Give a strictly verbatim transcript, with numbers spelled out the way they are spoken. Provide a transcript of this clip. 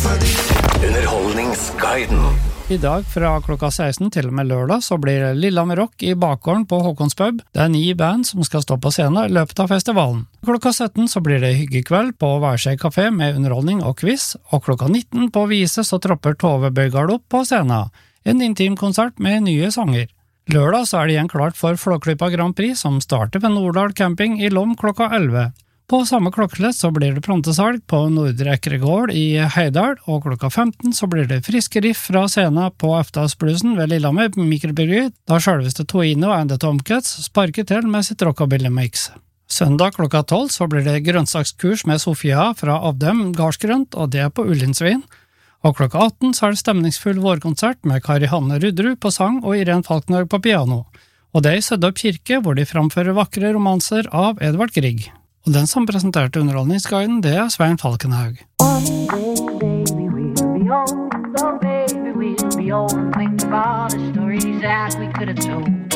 Underholdningsguiden. I dag fra klokka seksten til og med lørdag så blir det Lillehammer Rock i bakgården på Håkons pub. Det er ni band som skal stå på scenen i løpet av festivalen. Klokka sytten så blir det hyggekveld på Værsøy kafé med underholdning og quiz, og klokka nitten på Vise så tropper Tove Bøygard opp på scenen. En intim konsert med nye sanger. Lørdag så er det igjen klart for Flåklypa Grand Prix som starter ved Nordahl camping i Lom klokka elleve. På samme klokkeslett så blir det plantesalg på Nordre Ekregård i Heidal, og klokka femten så blir det friske riff fra scenen på Eftasblusen ved Lillehammer mikrobryggeri, da selveste Toino and the Tomcats sparker til med sitt rockabilly-mix. Søndag klokka tolv så blir det grønnsakskurs med Sofia fra Avdem Garsgrønt, og det er på Ullinsvin. Og klokka atten så er det stemningsfull vårkonsert med Kari Hanne Rudrud på sang og Irene Falkner på piano. Og det er i Søddopp kirke, hvor de framfører vakre romanser av Edvard Grieg. Og den som presenterte underholdningsguiden, det er Svein Falkenhaug. One day, baby, we'll be old. Oh, baby, we'll be old and think about the stories that we could have told.